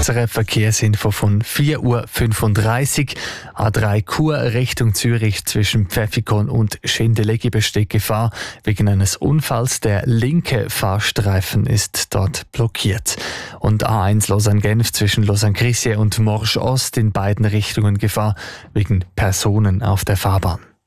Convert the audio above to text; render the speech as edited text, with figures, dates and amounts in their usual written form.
unsere Verkehrsinfo von 4:35 Uhr. A3 Chur Richtung Zürich zwischen Pfäffikon und Schindeleggi besteht Gefahr wegen eines Unfalls. Der linke Fahrstreifen ist dort blockiert. Und A1 Lausanne-Genf zwischen Lausanne-Crissier und Morges Ost in beiden Richtungen Gefahr wegen Personen auf der Fahrbahn.